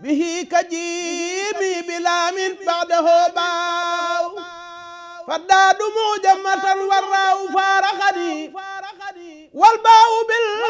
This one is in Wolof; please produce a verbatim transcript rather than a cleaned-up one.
به كجيمي بلا من بعده باو فداد موجمة والراو فارخني والباء بال